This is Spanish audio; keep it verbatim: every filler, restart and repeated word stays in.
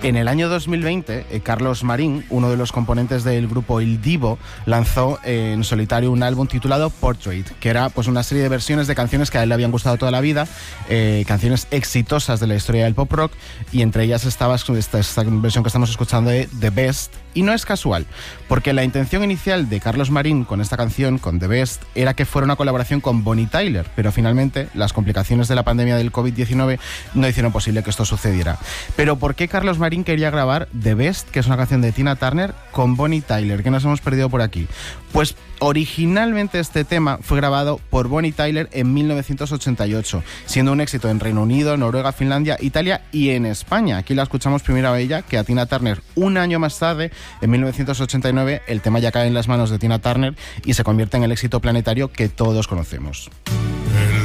En el año dos mil veinte, eh, Carlos Marín, uno de los componentes del grupo Il Divo, lanzó eh, en solitario un álbum titulado Portrait, que era pues una serie de versiones de canciones que a él le habían gustado toda la vida, eh, canciones exitosas de la historia del pop rock, y entre ellas estaba esta, esta versión que estamos escuchando de The Best. Y no es casual, porque la intención inicial de Carlos Marín con esta canción, con The Best, era que fuera una colaboración con Bonnie Tyler, pero finalmente las complicaciones de la pandemia del covid diecinueve no hicieron posible que esto sucediera. Pero ¿por qué Carlos Marín quería grabar The Best, que es una canción de Tina Turner, con Bonnie Tyler? ¿Qué nos hemos perdido por aquí? Pues originalmente este tema fue grabado por Bonnie Tyler en mil novecientos ochenta y ocho, siendo un éxito en Reino Unido, Noruega, Finlandia, Italia y en España. Aquí la escuchamos primero a ella que a Tina Turner. Un año más tarde, en mil novecientos ochenta y nueve, el tema ya cae en las manos de Tina Turner y se convierte en el éxito planetario que todos conocemos.